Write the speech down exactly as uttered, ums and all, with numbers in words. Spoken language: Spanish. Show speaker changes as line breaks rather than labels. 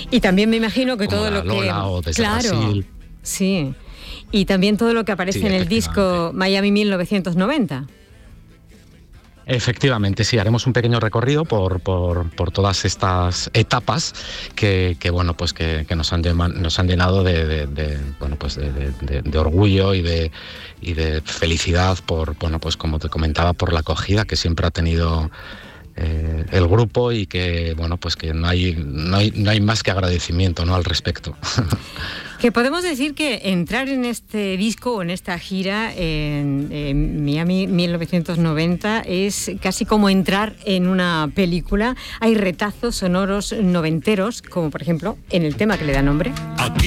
Y también me imagino que todo lo
Lola,
que...
o desde
claro,
Brasil.
Sí. Y también todo lo que aparece
Sí,
en el disco Miami mil novecientos noventa.
Efectivamente, sí, haremos un pequeño recorrido por, por, por todas estas etapas que, que bueno, pues que, que nos han llenado, nos han llenado de, de, de bueno, pues de, de, de orgullo y de, y de felicidad por, bueno, pues como te comentaba, por la acogida que siempre ha tenido eh, el grupo, y que, bueno, pues que no hay, no hay, no hay más que agradecimiento, ¿no?, al respecto.
Que podemos decir que entrar en este disco o en esta gira en, en Miami mil novecientos noventa es casi como entrar en una película. Hay retazos sonoros noventeros, como por ejemplo en el tema que le da nombre.
Aquí